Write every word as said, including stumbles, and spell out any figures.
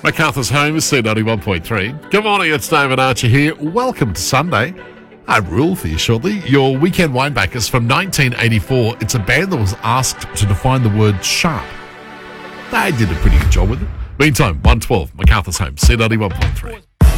MacArthur's Home is C ninety-one point three. Good morning, it's David Archer here. Welcome to Sunday. I have a rule for you shortly. Your weekend winebackers from nineteen eighty-four. It's a band that was asked to define the word sharp. They did a pretty good job with it. Meantime, one twelve, MacArthur's Home, C ninety-one point three.